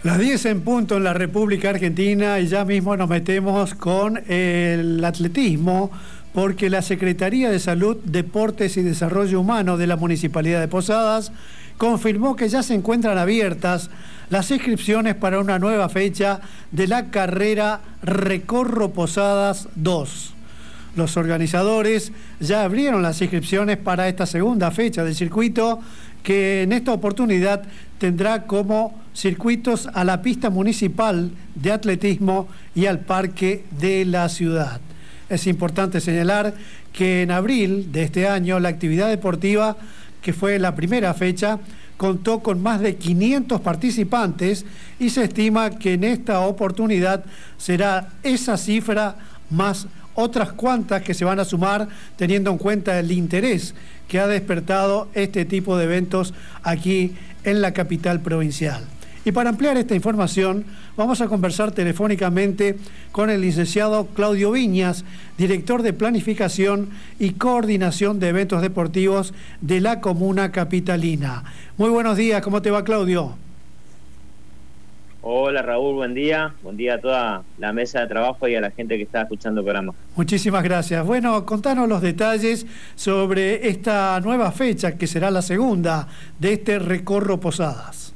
Las 10 en punto en la República Argentina y ya mismo nos metemos con el atletismo porque la Secretaría de Salud, Deportes y Desarrollo Humano de la Municipalidad de Posadas confirmó que ya se encuentran abiertas las inscripciones para una nueva fecha de la carrera Recorro Posadas 2. Los organizadores ya abrieron las inscripciones para esta segunda fecha del circuito, que en esta oportunidad tendrá como circuitos a la pista municipal de atletismo y al parque de la ciudad. Es importante señalar que en abril de este año la actividad deportiva, que fue la primera fecha, contó con más de 500 participantes y se estima que en esta oportunidad será esa cifra más otras cuantas que se van a sumar, teniendo en cuenta el interés que ha despertado este tipo de eventos aquí en la capital provincial. Y para ampliar esta información, vamos a conversar telefónicamente con el licenciado Claudio Viñas, director de Planificación y Coordinación de Eventos Deportivos de la Comuna Capitalina. Muy buenos días, ¿cómo te va, Claudio? Hola Raúl, buen día a toda la mesa de trabajo y a la gente que está escuchando el programa. Muchísimas gracias. Bueno, contanos los detalles sobre esta nueva fecha que será la segunda de este Recorro Posadas.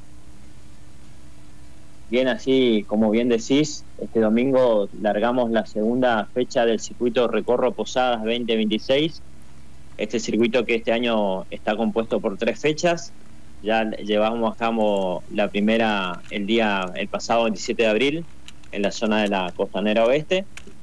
Bien, así como bien decís, este domingo largamos la segunda fecha del circuito Recorro Posadas 2026. Este circuito que este año está compuesto por 3 fechas. Ya llevamos a cabo la primera el pasado 27 de abril en la zona de la Costanera Oeste,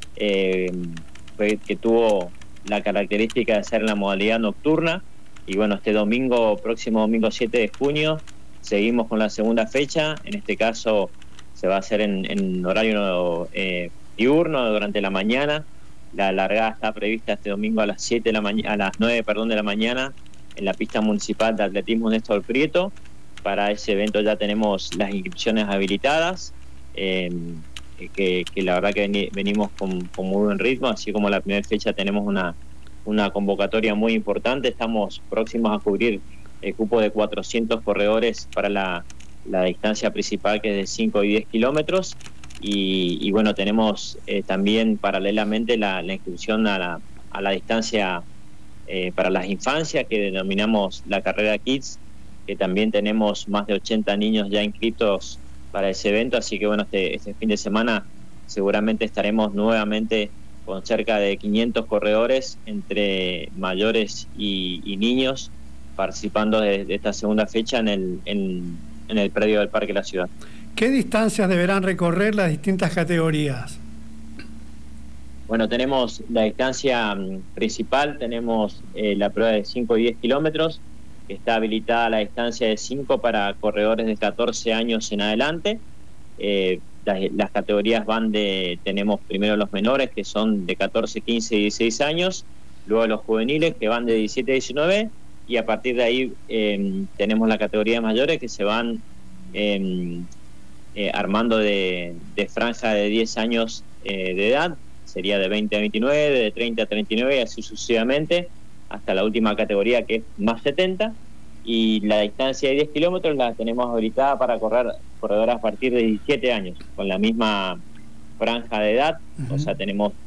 que tuvo la característica de ser la modalidad nocturna. Y bueno, este próximo domingo 7 de junio, seguimos con la segunda fecha. En este caso se va a hacer en horario diurno durante la mañana. La largada está prevista este domingo a las 9 de la mañana en la pista municipal de atletismo Néstor Prieto. Para ese evento ya tenemos las inscripciones habilitadas, que la verdad que venimos con muy buen ritmo. Así como la primera fecha tenemos una convocatoria muy importante. Estamos próximos a cubrir el cupo de 400 corredores para la distancia principal, que es de 5 y 10 kilómetros. Y bueno, tenemos también paralelamente la inscripción a la distancia para las infancias, que denominamos la carrera Kids, que también tenemos más de 80 niños ya inscritos para ese evento. Así que bueno, este fin de semana seguramente estaremos nuevamente con cerca de 500 corredores entre mayores y niños participando de esta segunda fecha en el predio del Parque de la Ciudad. ¿Qué distancias deberán recorrer las distintas categorías? Bueno, tenemos la distancia principal, tenemos la prueba de 5 y 10 kilómetros, que está habilitada la distancia de 5 para corredores de 14 años en adelante. Las categorías tenemos primero los menores, que son de 14, 15 y 16 años, luego los juveniles, que van de 17 a 19, y a partir de ahí tenemos la categoría de mayores, que se van armando de franja de 10 años de edad. Sería de 20 a 29, de 30 a 39 y así sucesivamente, hasta la última categoría, que es más 70. Y la distancia de 10 kilómetros la tenemos habilitada para correr corredoras a partir de 17 años, con la misma franja de edad. O sea, tenemos